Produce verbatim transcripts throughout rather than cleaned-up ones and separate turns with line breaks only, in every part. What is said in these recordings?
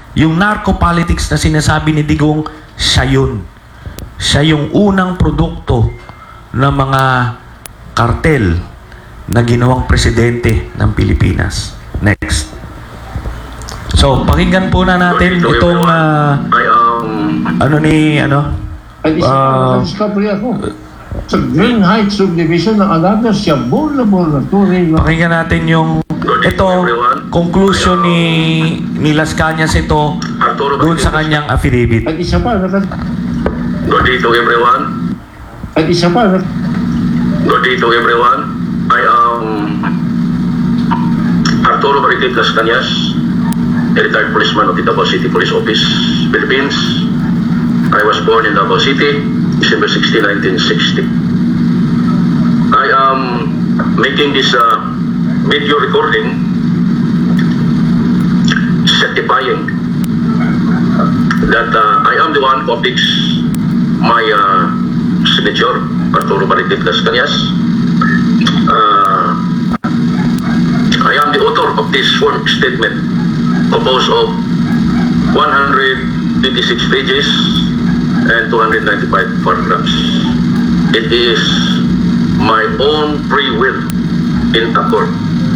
Yung narco-politics na sinasabi ni Digong, siya yun. Siya yung unang produkto ng mga kartel na ginawang presidente ng Pilipinas. Next. So, pakinggan po na natin itong uh, ano ni, ano?
Ay, isa uh, pa, discovery ako. Sa Green Heights Subdivision ng another Shabu Laboratory.
Pakinggan natin yung ito, conclusion ni ni Las Cañas ito doon sa kanyang affidavit.
At isa pa, nakat...
Good day to everyone.
At isa pa, nakat...
Good day to everyone. I am Arturo Maritit Las Cañas, a retired policeman of the Davao City Police Office, Philippines. I was born in Davao City, December sixteenth, nineteen sixty. I am making this uh, video recording certifying that uh, I am the one who affixed my uh, signature, Arturo Maritit Las Cañas. Uh, I am the author of this sworn statement, composed of one hundred twenty-six pages and two hundred ninety-five paragraphs. It is my own free will in accord.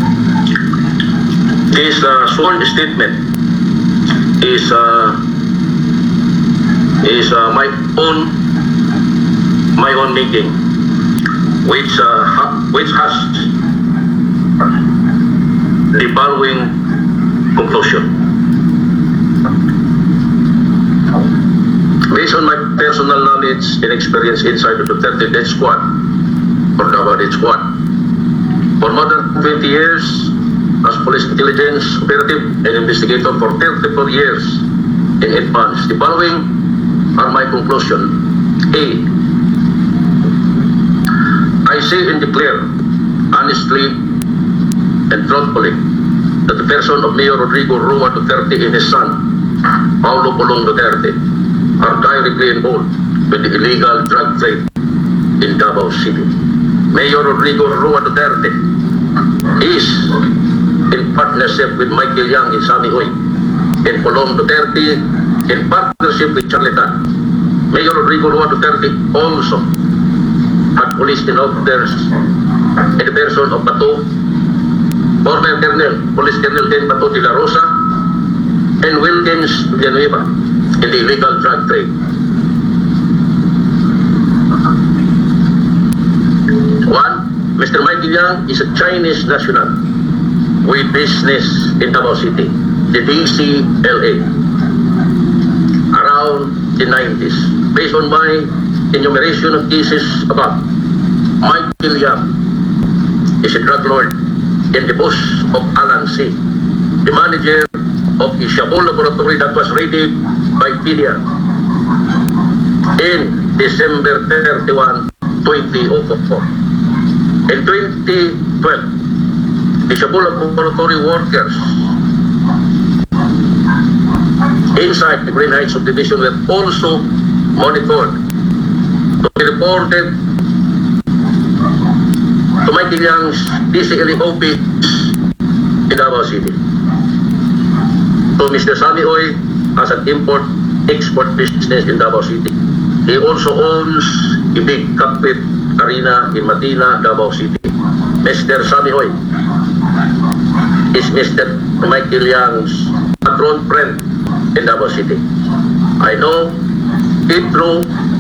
This uh, sworn statement is uh, is uh, my own my own making, which uh, ha which has the following conclusion. Based on my personal knowledge and experience inside the Duterte Death Squad, or Davao Death Squad, for more than twenty years as police intelligence operative and investigator for thirty-four years in advance, the following are my conclusion. A. I say and declare honestly and truthfully that the person of Mayor Rodrigo Rua Duterte and his son, Paulo Pulong Duterte, are directly involved with the illegal drug trade in Davao City. Mayor Rodrigo Rua Duterte is in partnership with Michael Yang in Sammy Hoy, and Pulong Duterte in partnership with Charlie Tan. Mayor Rodrigo Rua Duterte also had police officers in the person of Bato, former Colonel, Police Colonel Ken Bato de la Rosa, and Wilkins Villanueva in the illegal drug trade. One, Mister Michael Yang is a Chinese national with business in Davao City, the D C L A, around the nineties. Based on my enumeration of cases above, Michael Yang is a drug lord in the boss of Alan C., the manager of the Shabu laboratory that was raided by P D R in December thirty-first, twenty oh four. In twenty twelve, the Shabu laboratory workers inside the Green Heights Subdivision were also monitored to be reported to Michael Yang's D C L A office in Davao City, to Mister Sammy Hoy as an import-export business in Davao City. He also owns a big cockpit arena in Matina, Davao City. Mister Sammy Hoy is Mister Michael Yang's patron friend in Davao City. I know it through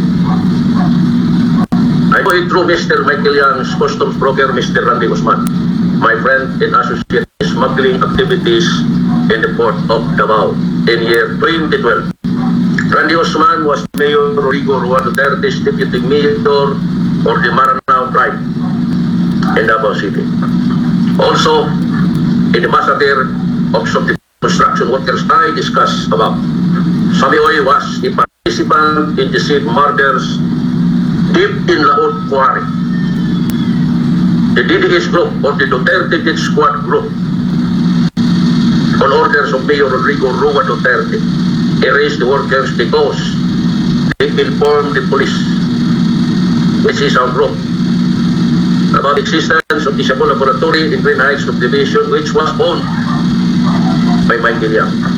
I know it through Mister Michael Yang's customs broker, Mister Randy Guzman, my friend and associate in smuggling activities in the port of Davao in year twenty twelve. Randy Guzman was Mayor Rodrigo Rua Duterte's deputy mayor for the Maranao tribe in Davao City. Also, in the massacre of some construction workers I discussed above, Sammy Hoy was a participant in the said murders deep in Laod Quarry. The D D S group, or the Duterte Death Squad group, on orders of Mayor Rodrigo Rua Duterte, erased the workers because they informed the police, which is our group, about the existence of the Shabu laboratory in Green Heights Subdivision, which was owned by Michael Yang.